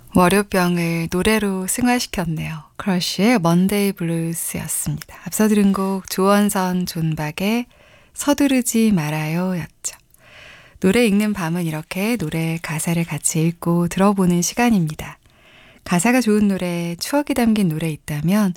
월요병을 노래로 승화시켰네요. 크러쉬의 먼데이 블루스였습니다. 앞서 들은 곡 조원선 존박의 서두르지 말아요 였죠. 노래 읽는 밤은 이렇게 노래 가사를 같이 읽고 들어보는 시간입니다. 가사가 좋은 노래, 추억이 담긴 노래 있다면